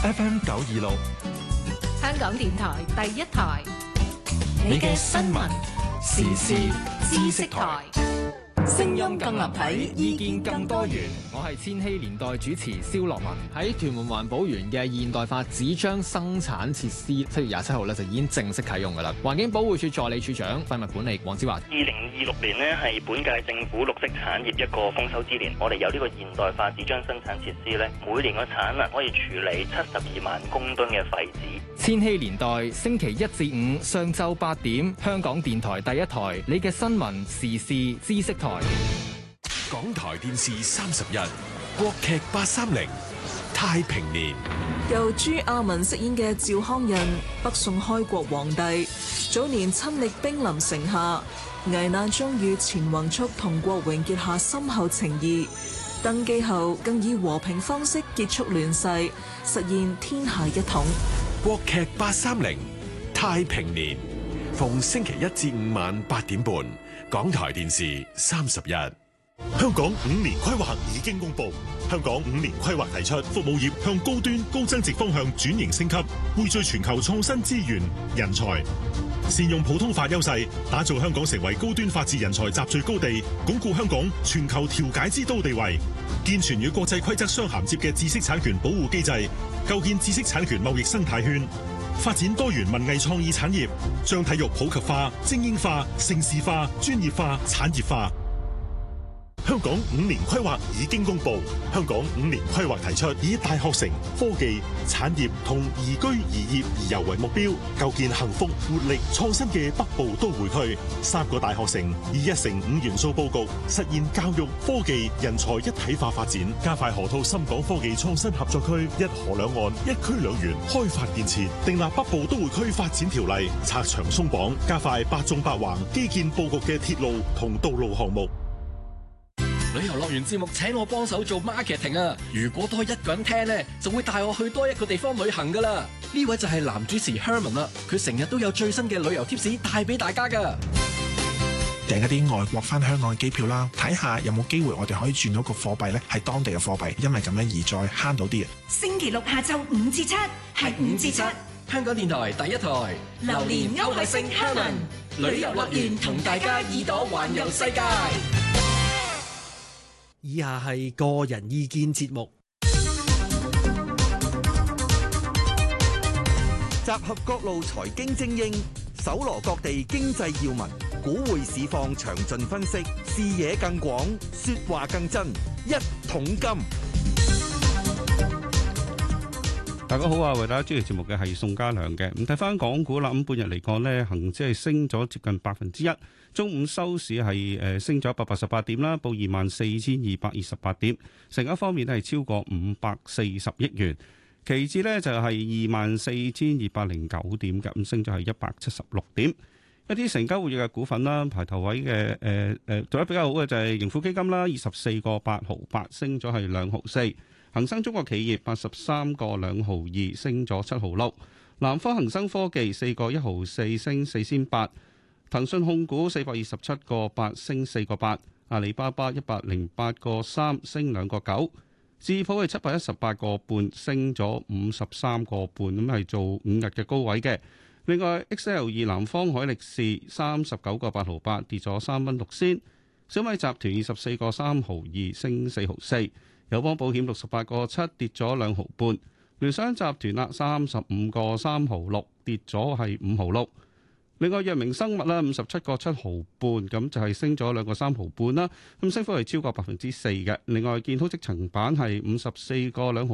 FM 926， 香港電台第一台， 你嘅新聞時事知識台。 聲音更立體， 意見更多元。我係千禧年代主持蕭樂文。喺屯門環保園嘅現代化紙張生產設施，7月27號咧就已經正式啟用㗎啦。環境保護署助理署長廢物管理黃子華 ，2026年呢係本屆政府綠色產業一個豐收之年。我哋有呢個現代化紙張生產設施咧，每年嘅產能可以處理72萬公噸嘅廢紙。 千禧年代星期1至5上晝8點，香港電台第一台，你嘅新聞時事知識台。 港台電視30日，國劇830太平年， 由朱亞文飾演嘅趙匡胤，北宋開國皇帝，早年親歷兵臨城下，危難中與錢宏速同郭榮結下深厚情誼，登基後更以和平方式結束亂世，實現天下一統。 國劇830太平年，逢星期1至5晚8點半，港台電視30日。 香港5年規劃已經公布，香港5年規劃提出服務業向高端高增值方向轉型升級，匯聚全球創新資源人才，善用普通法優勢，打造香港成為高端法治人才集聚高地，鞏固香港全球調解之都地位，健全與國際規則相銜接嘅知識產權保護機制，構建知識產權貿易生態圈，發展多元文藝創意產業，將體育普及化、精英化、盛事化、專業化、產業化。香港5年規劃已經公布，香港5年規劃提出以大學城、科技、產業同宜居宜業宜遊為目標，構建幸福、活力、創新嘅北部都會區。3個大學城以1城5元素佈局，實現教育、科技、人才一體化發展，加快河套深港科技創新合作區，一河兩岸、一區兩園開發建設，訂立北部都會區發展條例，拆牆鬆綁，加快8縱8橫基建佈局嘅鐵路同道路項目。 旅遊樂園節目請我幫手做 marketing 啊！如果多一個人聽呢，就會帶我去多一個地方旅行噶啦。呢位就係男主持 Herman 啦，佢成日都有最新嘅旅遊貼士帶俾大家噶。 訂一啲外國翻香港嘅機票啦，睇下有冇機會我哋可以轉到個貨幣呢係當地嘅貨幣，因為咁樣而再慳到啲。 星期六下晝5至7，係5至7。 香港電台第一台， 榴蓮歐海星 Herman 旅遊樂園同大家耳朵環遊世界。 以下係個人意見節目， 集合各路財經精英，搜羅各地經濟要聞，股匯市況詳盡分析，視野更廣，說話更真。一桶金， 大家好啊！為大家主持節目嘅係宋家良嘅。咁睇翻港股啦，咁半日嚟講呢，恒指係升咗接近1%。中午收市係升咗188點啦，報24,228點。成交方面係超過540億元。期指呢就係24,209點嘅，咁升咗係176點。一啲成交活躍嘅股份啦，排頭位嘅做得比較好嘅就係盈富基金啦，24個8毫8，升咗係2毫4。恒生中國企業83個2毫2，升咗7毫6。南方恒生科技4個1毫4，升4仙8。騰訊控股427個8，升4個8。阿里巴巴108個3，升2個9。智普係718個半，升咗53個半，咁係做5日嘅高位嘅。另外 XL2 南方海力士39個8毫8，跌咗3蚊6仙。小米集團24個3毫2，升4毫4。友邦保險68個7，跌咗2毫半。聯想集團啦35個3毫6，跌咗係5毫6。另外藥明生物啦57個7毫半，咁就係升咗2個3毫半啦，咁升幅係超過4%嘅。另外建滔積層板係54個2毫